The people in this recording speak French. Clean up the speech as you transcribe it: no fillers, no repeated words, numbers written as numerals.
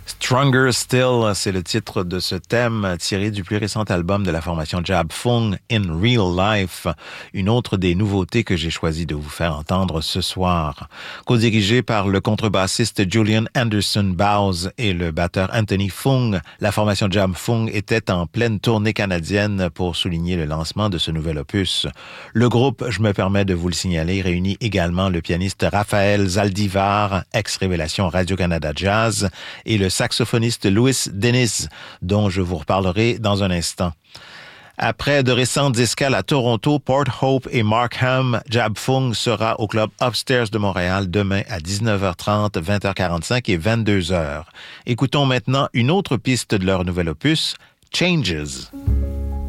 Stronger Still, c'est le titre de ce thème tiré du plus récent album de la formation Jab Fung, In Real Life, une autre des nouveautés que j'ai choisi de vous faire entendre ce soir. Co-dirigé par le contrebassiste Julian Anderson Bowes et le batteur Anthony Fung, la formation Jab Fung était en pleine tournée canadienne pour souligner le lancement de ce nouvel opus. Le groupe, je me permets de vous le signaler, réunit également le pianiste Raphaël Zaldivar, ex-révélation Radio-Canada Jazz, et le saxophoniste Louis Dennis, dont je vous reparlerai dans un instant. Après de récentes escales à Toronto, Port Hope et Markham, Jab Fung sera au club Upstairs de Montréal demain à 19h30, 20h45 et 22h. Écoutons maintenant une autre piste de leur nouvel opus, Changes.